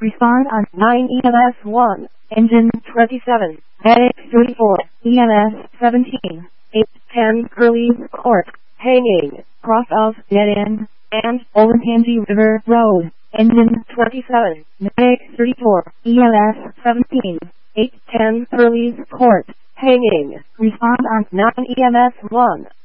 Respond on 9 EMS 1, engine 27, medic 34, EMS 17, 810 Curly Court, hanging, cross of dead end, and Olentangy River Road, engine 27, medic 34, EMS 17, 810 Curly Court, hanging. Respond on 9 EMS 1.